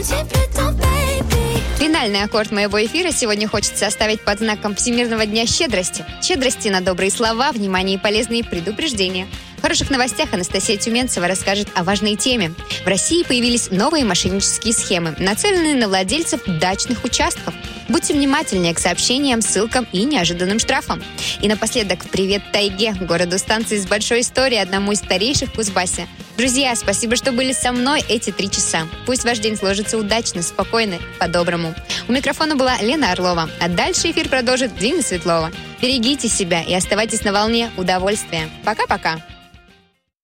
Финальный аккорд моего эфира сегодня хочется оставить под знаком Всемирного дня щедрости. Щедрости на добрые слова, внимание и полезные предупреждения. В хороших новостях Анастасия Тюменцева расскажет о важной теме. В России появились новые мошеннические схемы, нацеленные на владельцев дачных участков. Будьте внимательнее к сообщениям, ссылкам и неожиданным штрафам. И напоследок привет Тайге, городу станции с большой историей, одному из старейших в Кузбассе. Друзья, спасибо, что были со мной эти 3 часа. Пусть ваш день сложится удачно, спокойно, по-доброму. У микрофона была Лена Орлова, а дальше эфир продолжит Дина Светлова. Берегите себя и оставайтесь на волне удовольствия. Пока-пока.